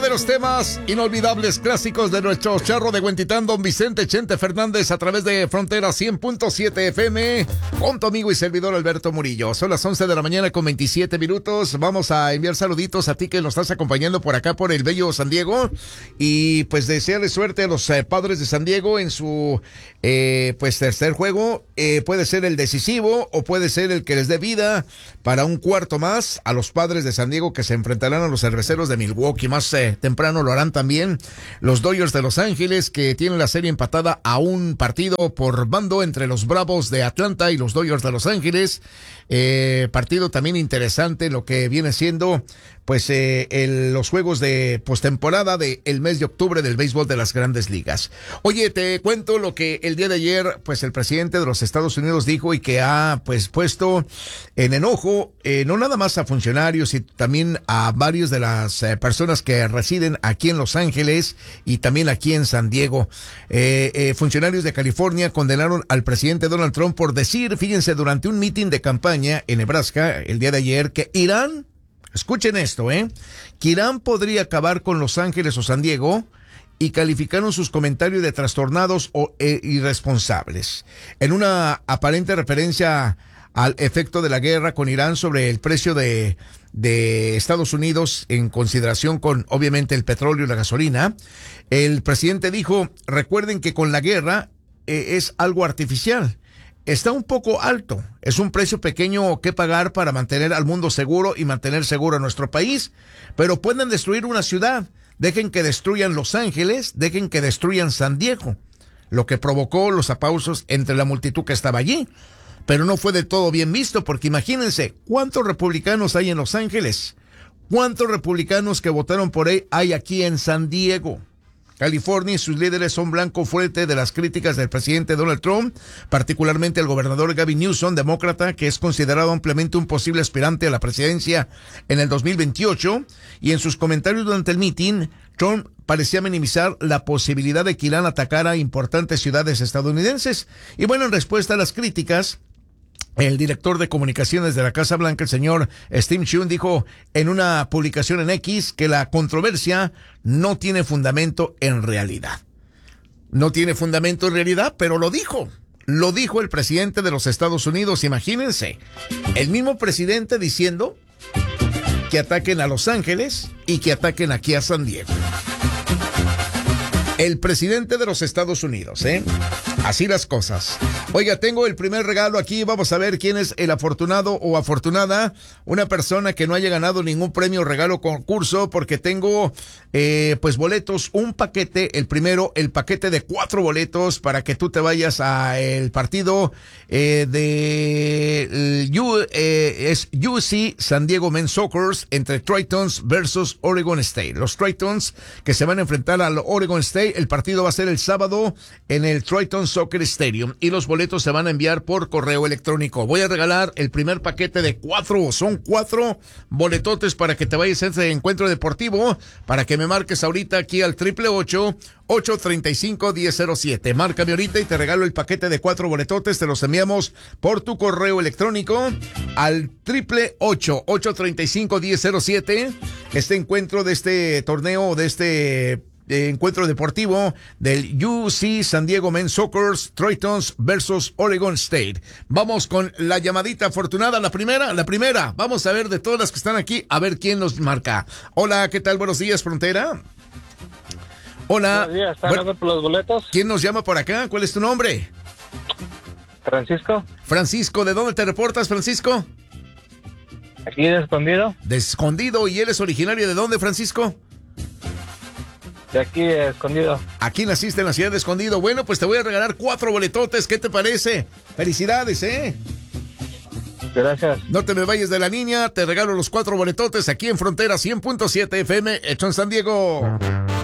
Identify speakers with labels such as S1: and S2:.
S1: Uno de los temas inolvidables clásicos de nuestro charro de Huentitán, don Vicente Chente Fernández, a través de Frontera 100.7 FM, con tu amigo y servidor Alberto Murillo. Son las 11 de la mañana con 27 minutos. Vamos a enviar saluditos a ti que nos estás acompañando por acá por el bello San Diego, y pues desearle suerte a los padres de San Diego en su pues tercer juego. Puede ser el decisivo o puede ser el que les dé vida para un cuarto más a los padres de San Diego, que se enfrentarán a los cerveceros de Milwaukee. Más temprano lo harán también los Dodgers de Los Ángeles, que tienen la serie empatada a un partido por bando entre los Bravos de Atlanta y los Dodgers de Los Ángeles. Partido también interesante, lo que viene siendo pues los juegos de postemporada del mes de octubre del béisbol de las Grandes Ligas. Oye, te cuento lo que el día de ayer pues el presidente de los Estados Unidos dijo, y que ha pues puesto en enojo no nada más a funcionarios, y también a varios de las personas que residen aquí en Los Ángeles y también aquí en San Diego. Funcionarios de California condenaron al presidente Donald Trump por decir, fíjense, durante un mitin de campaña en Nebraska el día de ayer, que Irán, escuchen esto, que Irán podría acabar con Los Ángeles o San Diego, y calificaron sus comentarios de trastornados o irresponsables, en una aparente referencia al efecto de la guerra con Irán sobre el precio de Estados Unidos, en consideración con, obviamente, el petróleo y la gasolina. El presidente dijo, recuerden que con la guerra es algo artificial. Está un poco alto, es un precio pequeño que pagar para mantener al mundo seguro y mantener seguro a nuestro país, pero pueden destruir una ciudad. Dejen que destruyan Los Ángeles, dejen que destruyan San Diego, lo que provocó los aplausos entre la multitud que estaba allí. Pero no fue del todo bien visto, porque imagínense, ¿cuántos republicanos hay en Los Ángeles? ¿Cuántos republicanos que votaron por él hay aquí en San Diego? California y sus líderes son blanco fuerte de las críticas del presidente Donald Trump, particularmente el gobernador Gavin Newsom, demócrata, que es considerado ampliamente un posible aspirante a la presidencia en el 2028, y en sus comentarios durante el mitin, Trump parecía minimizar la posibilidad de que Irán atacara importantes ciudades estadounidenses. Y bueno, en respuesta a las críticas, el director de comunicaciones de la Casa Blanca, el señor Steve Schun, dijo en una publicación en X que la controversia no tiene fundamento en realidad. No tiene fundamento en realidad, pero lo dijo. Lo dijo el presidente de los Estados Unidos. Imagínense, el mismo presidente diciendo que ataquen a Los Ángeles y que ataquen aquí a San Diego. El presidente de los Estados Unidos, así las cosas. Oiga, tengo el primer regalo aquí. Vamos a ver quién es el afortunado o afortunada. Una persona que no haya ganado ningún premio, regalo, concurso, porque tengo pues boletos, un paquete. El primero, el paquete de 4 boletos para que tú te vayas a el partido de UC San Diego Men's Soccer entre Tritons versus Oregon State. Los Tritons que se van a enfrentar al Oregon State. El partido va a ser el sábado en el Triton Soccer Stadium, y los boletos se van a enviar por correo electrónico. Voy a regalar el primer paquete de 4, son 4 boletotes para que te vayas a ese encuentro deportivo, para que me marques ahorita aquí al 888-835-1007. Márcame ahorita y te regalo el paquete de 4 boletotes. Te los enviamos por tu correo electrónico al 888-835-1007. Este encuentro de este torneo, de este encuentro deportivo del UC San Diego Men's Soccer, Tritons versus Oregon State. Vamos con la llamadita afortunada, la primera. Vamos a ver de todas las que están aquí, a ver quién nos marca. Hola, ¿qué tal? Buenos días, Frontera. Hola.
S2: Buenos días, ¿están dando por los boletos?
S1: ¿Quién nos llama por acá? ¿Cuál es tu nombre?
S2: Francisco.
S1: Francisco, ¿de dónde te reportas, Francisco?
S2: Aquí de Escondido.
S1: De Escondido, ¿y él es originario de dónde, Francisco?
S2: De aquí, Escondido.
S1: Aquí naciste en la ciudad de Escondido. Bueno, pues te voy a regalar 4 boletotes. ¿Qué te parece? Felicidades,
S2: Gracias.
S1: No te me vayas de la línea. Te regalo los 4 boletotes aquí en Frontera 100.7 FM, hecho en San Diego.